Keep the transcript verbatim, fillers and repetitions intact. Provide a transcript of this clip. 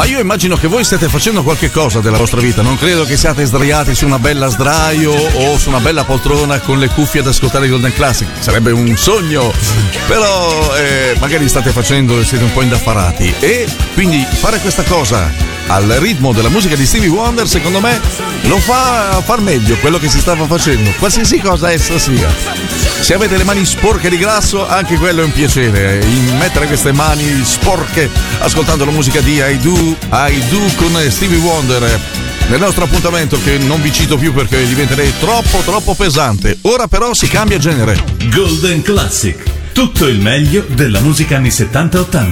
io immagino che voi stiate facendo qualche cosa della vostra vita, non credo che siate sdraiati su una bella sdraio o su una bella poltrona con le cuffie ad ascoltare i Golden Classic, sarebbe un sogno, però eh, magari state facendo e siete un po' indaffarati, e quindi fare questa cosa al ritmo della musica di Stevie Wonder secondo me lo fa far meglio quello che si stava facendo, qualsiasi cosa essa sia. Se avete le mani sporche di grasso, anche quello è un piacere, mettere queste mani sporche ascoltando la musica di I Do, I Do con Stevie Wonder nel nostro appuntamento, che non vi cito più perché diventerei troppo troppo pesante. Ora però si cambia genere. Golden Classic, tutto il meglio della musica anni settanta ottanta.